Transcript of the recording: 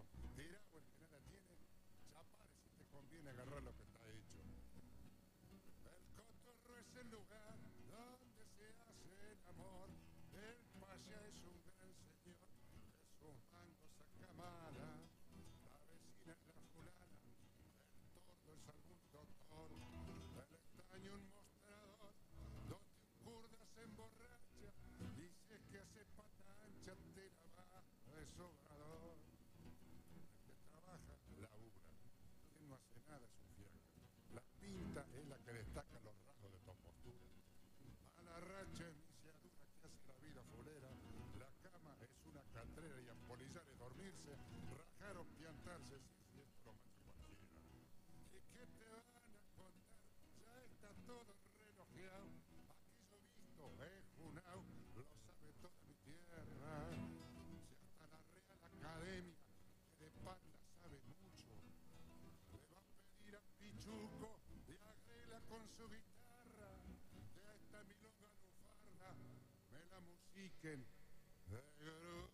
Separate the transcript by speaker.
Speaker 1: Tirá o el que nada tiene, chapare si te conviene agarrar lo que está hecho. El cotorro es el lugar donde se hace el amor. El paya es un gran señor, de sus mangos saca mala. La vecina es la fulana, el tordo es algún doctor. El estaño un mostrador, donde un kurda se emborracha. Dice que hace pata ancha, te la va de sobrador. El que trabaja, labura. Quien no hace nada es un fiaca. La pinta es la que destaca los rasgos de tu postura. A la racha es misiadura que hace la vida fulera. La cama es una catrera y ampolillar es dormirse. Rajar o piantarse, si esto lo mancha cualquiera. ¿Y qué te van a contar? Ya está todo relojeado. Aquello visto es Junau, lo sabe toda mi tierra. Si hasta la Real Academia, que de panda sabe mucho, le va a pedir a Pichuco y agrela con su guitarra. De esta milonga lufarda me la musiquen de grupo.